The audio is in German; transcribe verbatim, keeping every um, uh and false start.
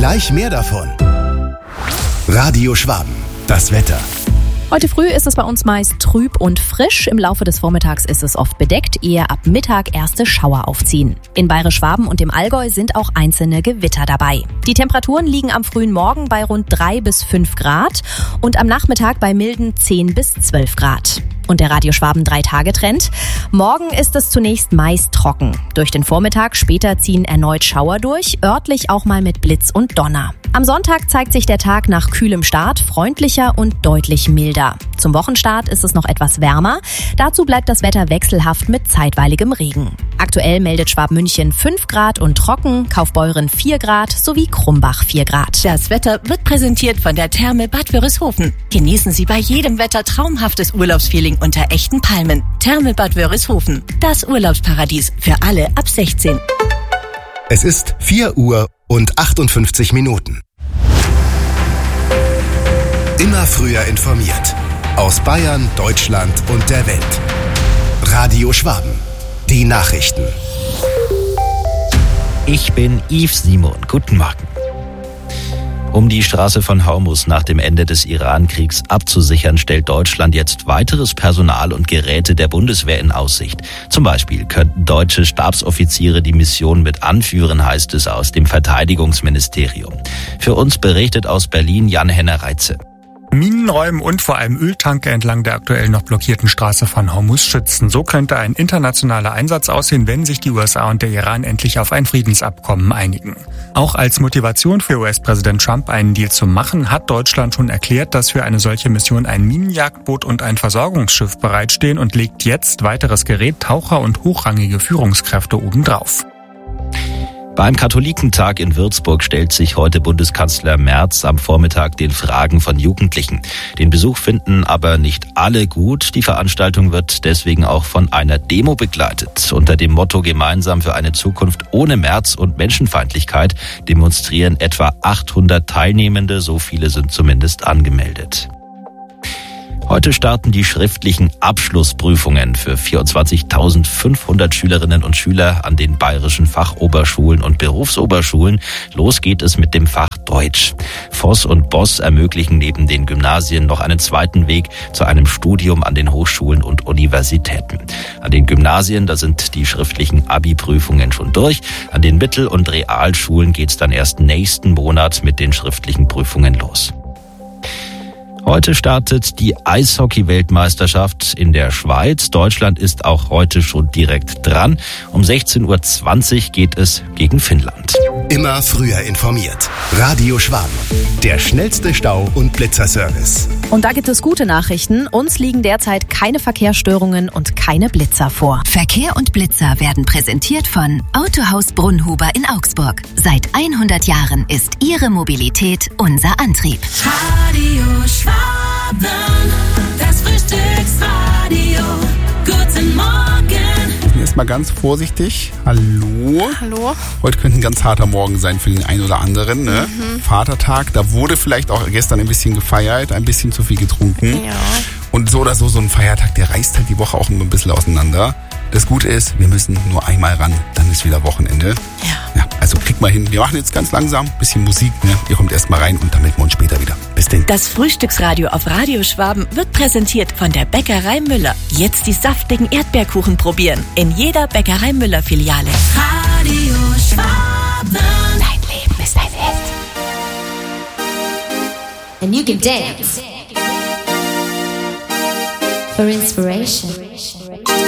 Gleich mehr davon. Radio Schwaben, das Wetter. Heute früh ist es bei uns meist trüb und frisch. Im Laufe des Vormittags ist es oft bedeckt, ehe ab Mittag erste Schauer aufziehen. In Bayerisch-Schwaben und dem Allgäu sind auch einzelne Gewitter dabei. Die Temperaturen liegen am frühen Morgen bei rund drei bis fünf Grad und am Nachmittag bei milden zehn bis zwölf Grad. Und der Radio Schwaben drei Tage Trend. Morgen ist es zunächst meist trocken. Durch den Vormittag später ziehen erneut Schauer durch, örtlich auch mal mit Blitz und Donner. Am Sonntag zeigt sich der Tag nach kühlem Start freundlicher und deutlich milder. Zum Wochenstart ist es noch etwas wärmer. Dazu bleibt das Wetter wechselhaft mit zeitweiligem Regen. Aktuell meldet Schwabmünchen fünf Grad und trocken, Kaufbeuren vier Grad sowie Krumbach vier Grad. Das Wetter wird präsentiert von der Therme Bad Wörishofen. Genießen Sie bei jedem Wetter traumhaftes Urlaubsfeeling unter echten Palmen. Therme Bad Wörishofen, das Urlaubsparadies für alle ab sechzehn. Es ist vier Uhr und achtundfünfzig Minuten. Immer früher informiert. Aus Bayern, Deutschland und der Welt. Radio Schwaben. Die Nachrichten. Ich bin Yves Simon. Guten Morgen. Um die Straße von Hormuz nach dem Ende des Iran-Kriegs abzusichern, stellt Deutschland jetzt weiteres Personal und Geräte der Bundeswehr in Aussicht. Zum Beispiel könnten deutsche Stabsoffiziere die Mission mit anführen, heißt es aus dem Verteidigungsministerium. Für uns berichtet aus Berlin Jan-Henner Reitze. Minenräumen und vor allem Öltanker entlang der aktuell noch blockierten Straße von Hormuz schützen. So könnte ein internationaler Einsatz aussehen, wenn sich die U S A und der Iran endlich auf ein Friedensabkommen einigen. Auch als Motivation für U S-Präsident Trump, einen Deal zu machen, hat Deutschland schon erklärt, dass für eine solche Mission ein Minenjagdboot und ein Versorgungsschiff bereitstehen und legt jetzt weiteres Gerät, Taucher und hochrangige Führungskräfte obendrauf. Beim Katholikentag in Würzburg stellt sich heute Bundeskanzler Merz am Vormittag den Fragen von Jugendlichen. Den Besuch finden aber nicht alle gut. Die Veranstaltung wird deswegen auch von einer Demo begleitet. Unter dem Motto Gemeinsam für eine Zukunft ohne Merz und Menschenfeindlichkeit demonstrieren etwa achthundert Teilnehmende. So viele sind zumindest angemeldet. Heute starten die schriftlichen Abschlussprüfungen für vierundzwanzigtausendfünfhundert Schülerinnen und Schüler an den bayerischen Fachoberschulen und Berufsoberschulen. Los geht es mit dem Fach Deutsch. Voss und Boss ermöglichen neben den Gymnasien noch einen zweiten Weg zu einem Studium an den Hochschulen und Universitäten. An den Gymnasien, da sind die schriftlichen Abi-Prüfungen schon durch. An den Mittel- und Realschulen geht's dann erst nächsten Monat mit den schriftlichen Prüfungen los. Heute startet die Eishockey-Weltmeisterschaft in der Schweiz. Deutschland ist auch heute schon direkt dran. Um sechzehn Uhr zwanzig geht es gegen Finnland. Immer früher informiert. Radio Schwaben. Der schnellste Stau- und Blitzerservice. Und da gibt es gute Nachrichten. Uns liegen derzeit keine Verkehrsstörungen und keine Blitzer vor. Verkehr und Blitzer werden präsentiert von Autohaus Brunnhuber in Augsburg. Seit hundert Jahren ist Ihre Mobilität unser Antrieb. Radio Schwaben, das Frühstücksradio. Guten Morgen. Erstmal ganz vorsichtig. Hallo. Hallo. Heute könnte ein ganz harter Morgen sein für den einen oder anderen. Ne? Mhm. Vatertag, da wurde vielleicht auch gestern ein bisschen gefeiert, ein bisschen zu viel getrunken. Ja. Und so oder so, so ein Feiertag, der reißt halt die Woche auch ein bisschen auseinander. Das Gute ist, wir müssen nur einmal ran, dann ist wieder Wochenende. Ja. Ja, also kriegt mal hin. Wir machen jetzt ganz langsam ein bisschen Musik. Ne? Ihr kommt erstmal rein und dann melden wir uns später wieder. Bis denn. Das Frühstücksradio auf Radio Schwaben wird präsentiert von der Bäckerei Müller. Jetzt die saftigen Erdbeerkuchen probieren. In jeder Bäckerei Müller Filiale. Radio Schwaben. Dein Leben ist ein Hit. And you can dance for inspiration.